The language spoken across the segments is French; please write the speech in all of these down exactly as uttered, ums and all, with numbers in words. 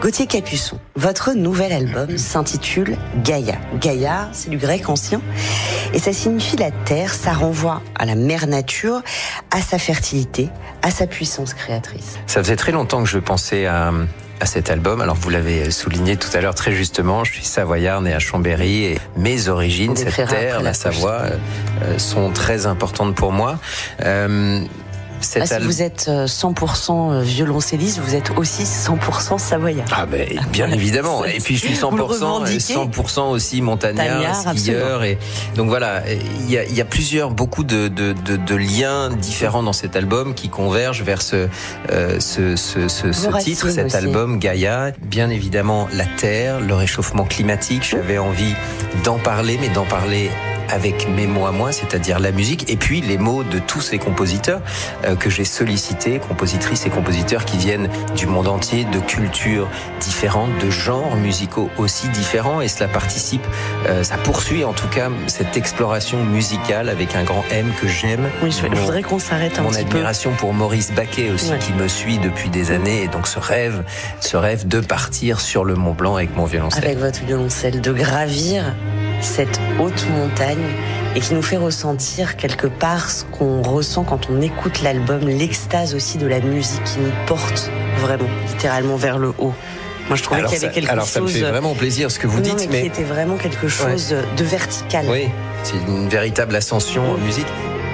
Gauthier Capuçon, votre nouvel album s'intitule Gaïa. Gaïa, c'est du grec ancien et ça signifie la terre, ça renvoie à la mère nature, à sa fertilité, à sa puissance créatrice. Ça faisait très longtemps que je pensais à... à cet album. Alors vous l'avez souligné tout à l'heure très justement, je suis savoyard né à Chambéry et mes origines, cette terre, la Savoie, euh, sont très importantes pour moi. Euh, Ah, si al... vous êtes cent pour cent violoncelliste, vous êtes aussi cent pour cent savoyard. Ah ben bien évidemment. Et puis je suis cent pour cent, cent pour cent aussi montagnard, skieur. Et donc voilà, il y a, il y a plusieurs, beaucoup de, de, de, de liens différents dans cet album qui convergent vers ce, euh, ce, ce, ce, ce titre, cet aussi. album Gaïa. Bien évidemment la terre, le réchauffement climatique. J'avais envie d'en parler, mais d'en parler avec mes mots à moi, c'est-à-dire la musique, et puis les mots de tous ces compositeurs euh, que j'ai sollicités, compositrices et compositeurs qui viennent du monde entier, de cultures différentes, de genres musicaux aussi différents, et cela participe, euh, ça poursuit en tout cas cette exploration musicale avec un grand M que j'aime. Oui, je, mon, je voudrais qu'on s'arrête un petit peu. Mon admiration pour Maurice Baquet aussi, ouais. qui me suit depuis des années, et donc ce rêve, ce rêve de partir sur le Mont Blanc avec mon violoncelle. Avec votre violoncelle, de gravir cette haute montagne et qui nous fait ressentir quelque part ce qu'on ressent quand on écoute l'album, l'extase aussi de la musique qui nous porte vraiment, littéralement vers le haut. Moi, je trouvais alors qu'il y avait ça, quelque alors chose... Alors, ça me fait vraiment plaisir ce que vous non, dites, mais... mais... qui était vraiment quelque chose ouais. de vertical. Oui, c'est une véritable ascension en musique.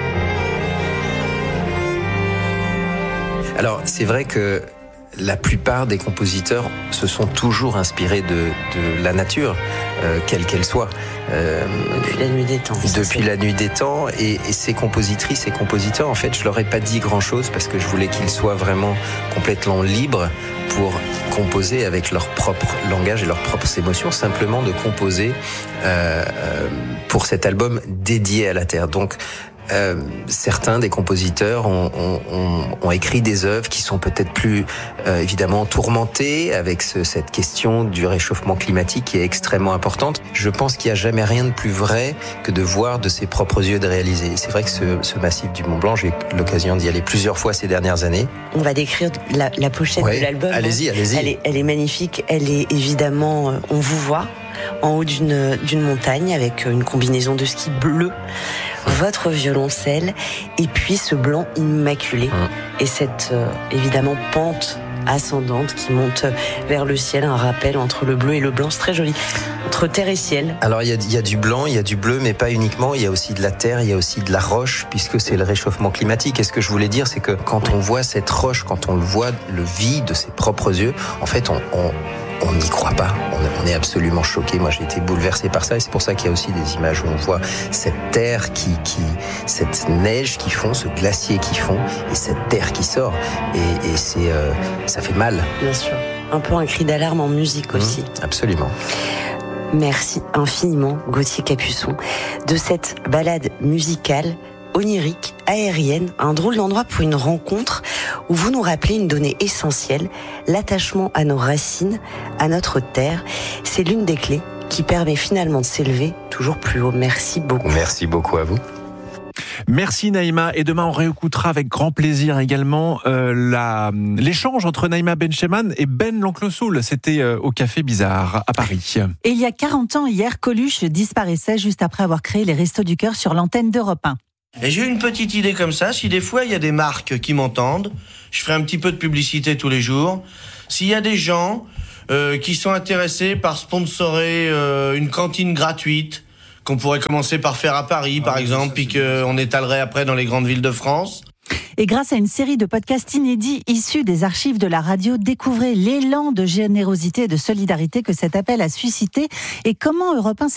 Alors, c'est vrai que la plupart des compositeurs se sont toujours inspirés de, de la nature, euh, quelle qu'elle soit. Euh, depuis la nuit des temps. Depuis la nuit des temps. Et, et ces compositrices et compositeurs, en fait, je leur ai pas dit grand-chose parce que je voulais qu'ils soient vraiment complètement libres pour composer avec leur propre langage et leurs propres émotions, simplement de composer euh, pour cet album dédié à la terre. Donc, Euh, certains des compositeurs ont, ont, ont, ont écrit des œuvres qui sont peut-être plus euh, évidemment tourmentées avec ce, cette question du réchauffement climatique qui est extrêmement importante. Je pense qu'il n'y a jamais rien de plus vrai que de voir de ses propres yeux de réaliser. C'est vrai que ce, ce massif du Mont Blanc, j'ai eu l'occasion d'y aller plusieurs fois ces dernières années. On va décrire la, la pochette ouais, de l'album. Allez-y, allez-y. Elle est, elle est magnifique. Elle est évidemment, on vous voit en haut d'une, d'une montagne avec une combinaison de ski bleu, votre violoncelle et puis ce blanc immaculé mmh. et cette euh, évidemment pente ascendante qui monte vers le ciel, un rappel entre le bleu et le blanc, c'est très joli, entre terre et ciel. Alors il y a, il y a du blanc, il y a du bleu, mais pas uniquement, il y a aussi de la terre, il y a aussi de la roche, puisque c'est le réchauffement climatique. Et ce que je voulais dire, c'est que quand on voit cette roche, quand on le voit, le vit de ses propres yeux, en fait on... on on n'y croit pas, on est absolument choqué. Moi j'ai été bouleversé par ça et c'est pour ça qu'il y a aussi des images où on voit cette terre qui, qui cette neige qui fond, ce glacier qui fond et cette terre qui sort et, et c'est, euh, ça fait mal. Bien sûr, un peu un cri d'alarme en musique aussi. Mmh, absolument. Merci infiniment Gauthier Capuçon de cette balade musicale onirique, aérienne, un drôle d'endroit pour une rencontre où vous nous rappelez une donnée essentielle, l'attachement à nos racines, à notre terre. C'est l'une des clés qui permet finalement de s'élever toujours plus haut. Merci beaucoup. Merci beaucoup à vous. Merci Naïma, et demain on réécoutera avec grand plaisir également euh, la, l'échange entre Naïma Bencheman et Ben l'Oncle Soul. C'était euh, au Café Bizarre à Paris. Et il y a quarante ans hier, Coluche disparaissait juste après avoir créé les Restos du Cœur sur l'antenne d'Europe un. Et j'ai une petite idée comme ça, si des fois il y a des marques qui m'entendent, je ferai un petit peu de publicité tous les jours. S'il y a des gens euh, qui sont intéressés par sponsorer euh, une cantine gratuite, qu'on pourrait commencer par faire à Paris, ah, par exemple, puis qu'on étalerait après dans les grandes villes de France. Et grâce à une série de podcasts inédits issus des archives de la radio, découvrez l'élan de générosité et de solidarité que cet appel a suscité et comment Europe un